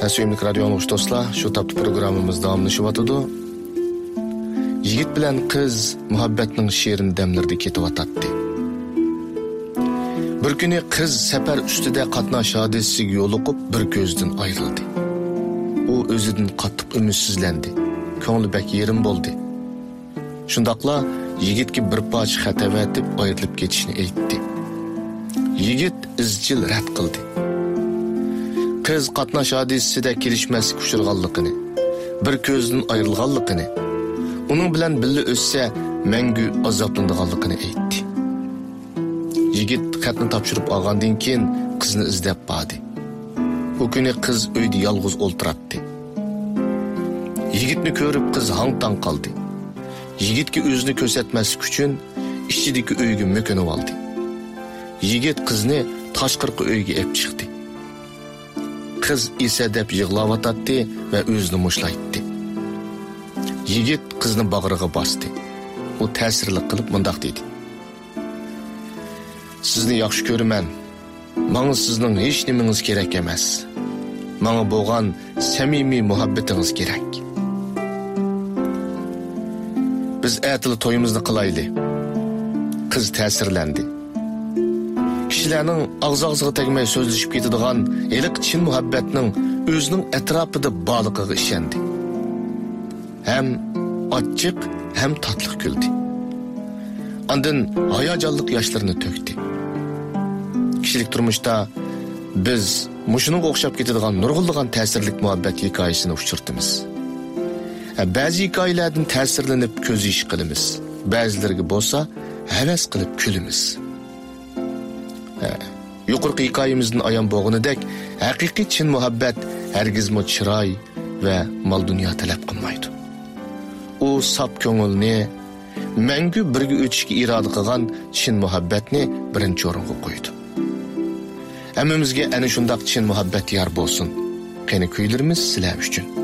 Sevimli radyo anlıqış dostlar, şu taptı programımız davamlaşıp atıdı. Yigit bilen kız muhabbetinin şiirini demlerdi ketip atattı. Bir günü kız sefer üstüde qatnaş hadisesiga yo'liqib bir ko'zdan ayrildi. U o'zidan qattiq ümidsizlendi. Ko'ngli bek yerim bo'ldi. Shundaqla yigitga bir poch xat avatib ayrilib ketishni aytdi. Yigit izchil rad qildi. Kız qatnaş hadisesida kelishmaslik uchirganligini, bir ko'zdan ayrilganligini, uning bilan birga o'ssa mangu azoblanadiganligini aytdi. Yigit xatni topshirib olgandan keyin qizni izlab bordi. Bu kuni qiz uyda yolg'iz o'ltiribdi. Yigitni ko'rib qiz hang-tang qoldi. Yigitga o'zini ko'rsatmaslik uchun ichidagi uyga mo'kinib oldi. Yigit qizni tashqarqi uyga olib chiqdi. Qiz esa deb yig'layotdi va o'zini mushlaydi. Yigit qizni bag'riga bosdi. U ta'sirli qilib mundaq dedi: Sizni yaxshi ko'raman. Menga sizning hech nimangiz kerak emas. Menga bo'lgan samimiy muhabbatingiz kerak. Biz atili to'yimizni qilayli. Qiz ta'sirlandi. Kishilarning og'zog'iga tegmay so'zlashib ketadigan iliq chin muhabbatning o'zining atrofida borligiga ishondi. Hem achchiq, hem tatlı güldü. Andın hayacanlık yaşlarını töktü. Kişilik turmuşda biz muşunun o'xshab ketadigan nurg'uldigan ta'sirlik muhabbet hikoyasini uçurtimiz. Bazı hikoyalardan ta'sirlanib ko'z ish qilamiz. Ba'zilariga bo'lsa havas qilib kulimiz. Yuqorqi hikoyamizdan ayon bo'lganidek, haqiqiy chin muhabbet hargizmo chiroy va mol dunyo talab qilmaydi. U sap ko'ngilni, mangu birga o'tishga iroda qilgan chin muhabbatni birinchi o'ringa qo'ydi. Hammamizga ana shundoq chin muhabbat yor bo'lsin. Qani kuylarimiz sizlar uchun.